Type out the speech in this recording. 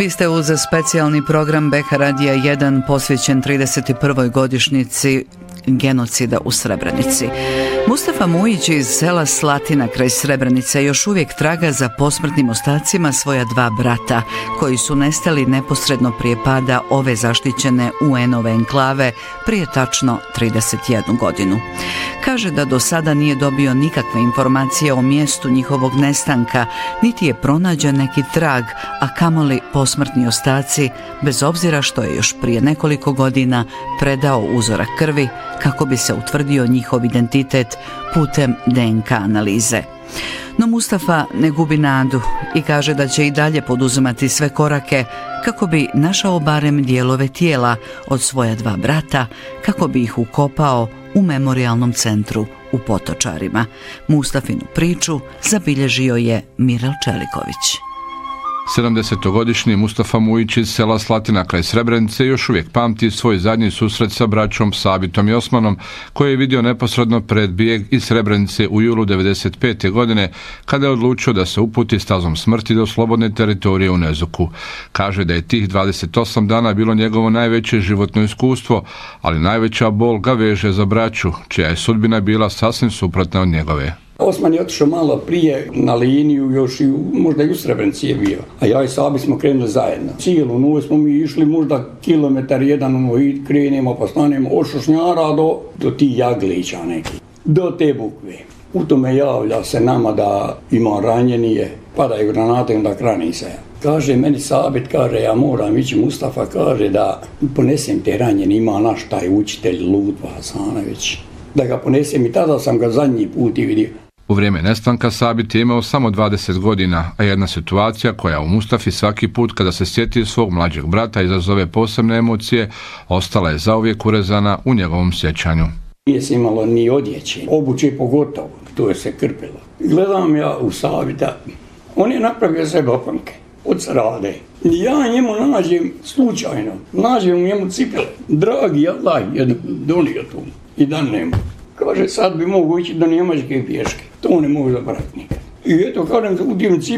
Vi ste uz specijalni program BK Radija 1 posvećen 31. godišnjici genocida u Srebrenici. Mustafa Mujić iz sela Slatina kraj Srebrenice još uvijek traga za posmrtnim ostacima svoja dva brata, koji su nestali neposredno prije pada ove zaštićene UN-ove enklave prije tačno 31 godinu. Kaže da do sada nije dobio nikakve informacije o mjestu njihovog nestanka, niti je pronađen neki trag, a kamoli posmrtni ostaci, bez obzira što je još prije nekoliko godina predao uzorak krvi kako bi se utvrdio njihov identitet putem DNK analize. No Mustafa ne gubi nadu i kaže da će i dalje poduzimati sve korake kako bi našao barem dijelove tijela od svoja dva brata, kako bi ih ukopao u memorijalnom centru u Potočarima. Mustafinu priču zabilježio je Mirel Čeliković. 70-godišnji Mustafa Mujić iz sela Slatina kraj Srebrenice još uvijek pamti svoj zadnji susret sa braćom Sabitom i Osmanom, koji je vidio neposredno pred bijeg iz Srebrenice u julu 1995. godine, kada je odlučio da se uputi stazom smrti do slobodne teritorije u Nezuku. Kaže da je tih 28 dana bilo njegovo najveće životno iskustvo, ali najveća bol ga veže za braću, čija je sudbina bila sasvim suprotna od njegove. Osman je otišao malo prije na liniju, još i možda i u Srebrenici je bio. A ja i Sabi smo krenuli zajedno. Cijelu noć smo mi išli možda kilometar jedan, i krenemo pa stanemo od Šošnjara do tih Jaglića neki. Do te bukve. U tome javlja se nama da ima ranjenije, padaju granate, onda krani se. Kaže meni Sabit, kaže ja moram ići, Mustafa kaže da ponesem te ranjene, ima naš taj učitelj Ludva Hasanović. Da ga ponesem i tada sam ga zadnji put i vidio. U vrijeme nestanka Sabit je imao samo 20 godina, a jedna situacija koja u Mustafi svaki put kada se sjeti svog mlađeg brata izazove posebne emocije, ostala je zauvijek urezana u njegovom sjećanju. Nije se imalo ni odjeće, obuće pogotovo, to je se krpilo. Gledam ja u Sabita, on je napravio sebe opanke od srade. Ja njemu nađem u njemu cipele. Dragi Allah je donio tu i dan nema. Kaže, sad bi mogu ići do Njemačke pješke. To ne mogu zabrati nikad. I eto, kažem, u tim cipelama